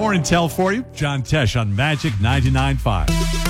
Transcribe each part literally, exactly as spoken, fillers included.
More intel for you. John Tesh on Magic ninety-nine point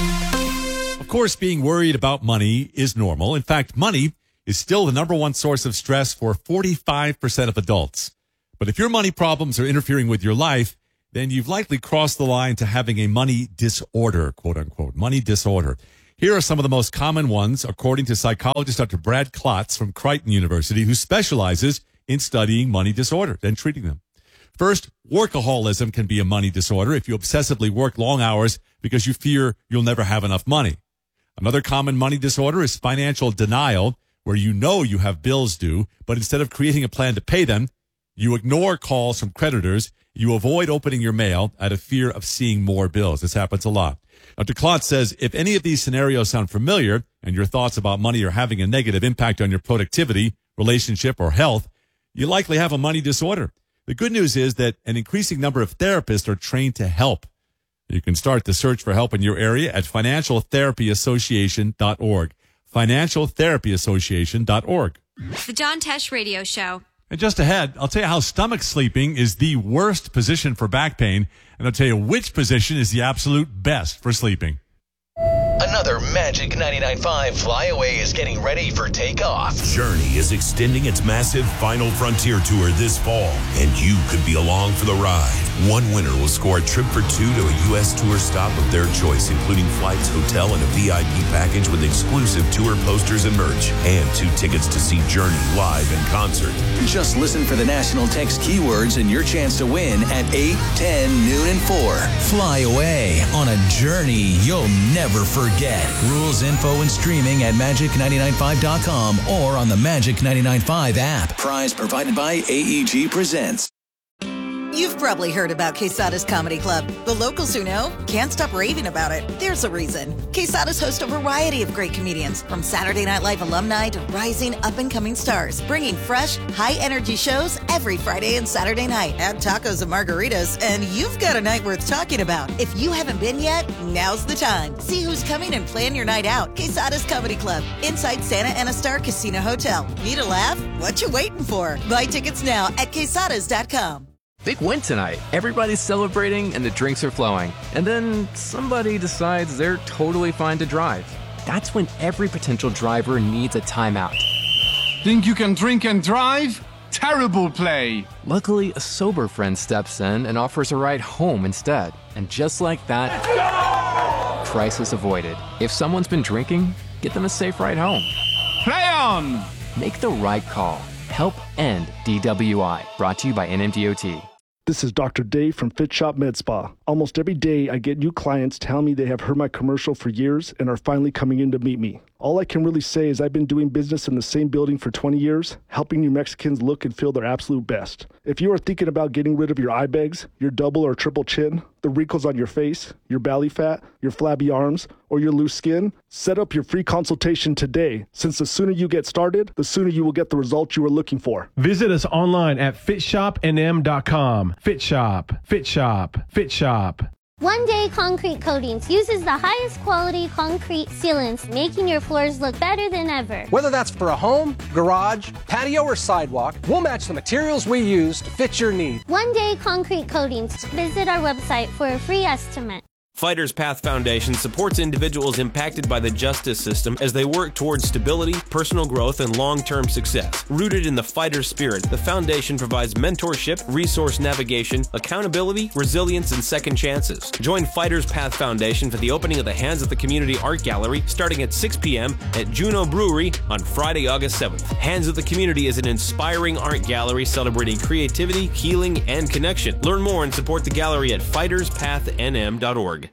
five. Of course, being worried about money is normal. In fact, money is still the number one source of stress for forty-five percent of adults. But if your money problems are interfering with your life, then you've likely crossed the line to having a money disorder, quote unquote, money disorder. Here are some of the most common ones, according to psychologist Doctor Brad Klotz from Creighton University, who specializes in studying money disorders and treating them. First, workaholism can be a money disorder if you obsessively work long hours because you fear you'll never have enough money. Another common money disorder is financial denial, where you know you have bills due, but instead of creating a plan to pay them, you ignore calls from creditors. You avoid opening your mail out of fear of seeing more bills. This happens a lot. Doctor Klotz says if any of these scenarios sound familiar and your thoughts about money are having a negative impact on your productivity, relationship, or health, you likely have a money disorder. The good news is that an increasing number of therapists are trained to help. You can start the search for help in your area at financial therapy association dot org. financial therapy association dot org. The John Tesh Radio Show. And just ahead, I'll tell you how stomach sleeping is the worst position for back pain, and I'll tell you which position is the absolute best for sleeping. Another Magic ninety-nine point five flyaway is getting ready for takeoff. Journey is extending its massive Final Frontier tour this fall, and you could be along for the ride. One winner will score a trip for two to a U S tour stop of their choice, including flights, hotel, and a V I P package with exclusive tour posters and merch, and two tickets to see Journey live in concert. Just listen for the national text keywords and your chance to win at eight, ten, noon, and four. Fly away on a journey you'll never forget. Rules, info, and streaming at magic ninety-nine point five dot com or on the Magic ninety-nine point five app. Prize provided by A E G Presents. You've probably heard about Quesada's Comedy Club. The locals who know can't stop raving about it. There's a reason. Quesada's host a variety of great comedians, from Saturday Night Live alumni to rising up-and-coming stars, bringing fresh, high-energy shows every Friday and Saturday night. Add tacos and margaritas, and you've got a night worth talking about. If you haven't been yet, now's the time. See who's coming and plan your night out. Quesada's Comedy Club, inside Santa Ana Star Casino Hotel. Need a laugh? What you waiting for? Buy tickets now at quesadas dot com. Big win tonight. Everybody's celebrating and the drinks are flowing. And then somebody decides they're totally fine to drive. That's when every potential driver needs a timeout. Think you can drink and drive? Terrible play. Luckily, a sober friend steps in and offers a ride home instead. And just like that, crisis avoided. If someone's been drinking, get them a safe ride home. Play on! Make the right call. Help end D W I. Brought to you by N M D O T. This is Doctor Dave from Fit Shop Med Spa. Almost every day, I get new clients telling me they have heard my commercial for years and are finally coming in to meet me. All I can really say is I've been doing business in the same building for twenty years, helping New Mexicans look and feel their absolute best. If you are thinking about getting rid of your eye bags, your double or triple chin, the wrinkles on your face, your belly fat, your flabby arms, or your loose skin, set up your free consultation today, since the sooner you get started, the sooner you will get the results you are looking for. Visit us online at fit shop n m dot com. Fit Shop, Fit Shop, Fit Shop. One Day Concrete Coatings uses the highest quality concrete sealants, making your floors look better than ever. Whether that's for a home, garage, patio, or sidewalk, we'll match the materials we use to fit your needs. One Day Concrete Coatings. Visit our website for a free estimate. Fighters Path Foundation supports individuals impacted by the justice system as they work towards stability, personal growth, and long-term success. Rooted in the fighter spirit, the foundation provides mentorship, resource navigation, accountability, resilience, and second chances. Join Fighters Path Foundation for the opening of the Hands of the Community Art Gallery starting at six p.m. at Juno Brewery on Friday, August seventh. Hands of the Community is an inspiring art gallery celebrating creativity, healing, and connection. Learn more and support the gallery at fighters path n m dot org.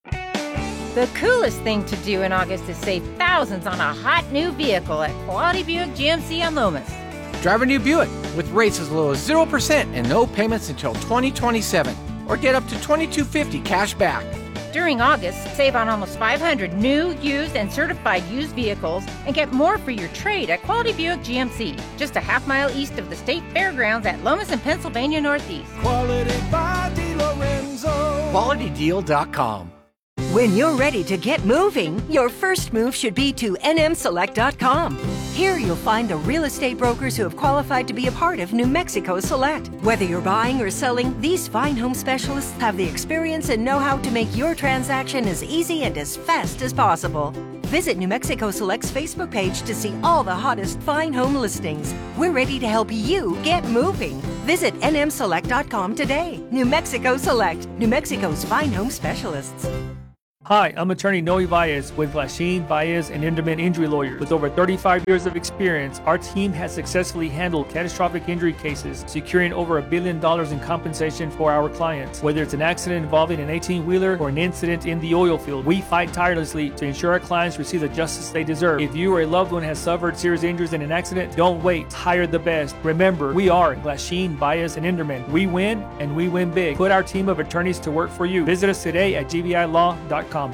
The coolest thing to do in August is save thousands on a hot new vehicle at Quality Buick G M C on Lomas. Drive a new Buick with rates as low as zero percent and no payments until twenty twenty-seven. Or get up to twenty-two fifty cash back. During August, save on almost five hundred new, used, and certified used vehicles and get more for your trade at Quality Buick G M C, just a half mile east of the State Fairgrounds at Lomas and Pennsylvania Northeast. Quality by DeLorenzo. quality deal dot com. When you're ready to get moving, your first move should be to N M select dot com. Here you'll find the real estate brokers who have qualified to be a part of New Mexico Select. Whether you're buying or selling, these fine home specialists have the experience and know-how to make your transaction as easy and as fast as possible. Visit New Mexico Select's Facebook page to see all the hottest fine home listings. We're ready to help you get moving. Visit N M select dot com today. New Mexico Select, New Mexico's fine home specialists. Hi, I'm attorney Noe Baez with Glasheen, Baez and Inderman Injury Lawyers. With over thirty-five years of experience, our team has successfully handled catastrophic injury cases, securing over a billion dollars in compensation for our clients. Whether it's an accident involving an eighteen-wheeler or an incident in the oil field, we fight tirelessly to ensure our clients receive the justice they deserve. If you or a loved one has suffered serious injuries in an accident, don't wait. Hire the best. Remember, we are Glasheen, Baez and Inderman. We win, and we win big. Put our team of attorneys to work for you. Visit us today at G V I law dot com.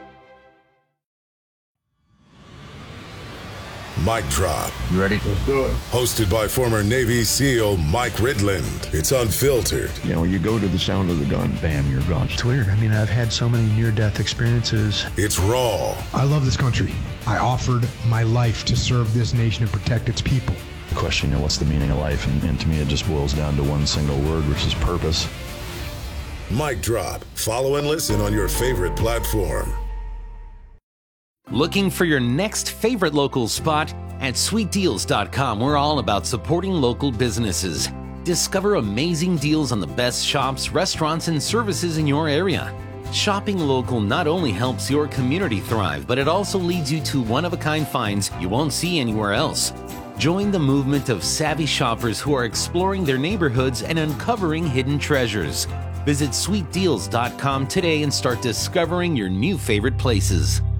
Mic Drop. You ready? Let's do it. Hosted by former Navy SEAL Mike Ridland. It's unfiltered. You know, you go to the sound of the gun, bam, you're gone. It's weird. I mean, I've had so many near-death experiences. It's raw. I love this country. I offered my life to serve this nation and protect its people. The question, you know, what's the meaning of life? And, and to me, it just boils down to one single word, which is purpose. Mic Drop. Follow and listen on your favorite platform. Looking for your next favorite local spot? At sweet deals dot com, we're all about supporting local businesses. Discover amazing deals on the best shops, restaurants, and services in your area. Shopping local not only helps your community thrive, but it also leads you to one-of-a-kind finds you won't see anywhere else. Join the movement of savvy shoppers who are exploring their neighborhoods and uncovering hidden treasures. Visit sweet deals dot com today and start discovering your new favorite places.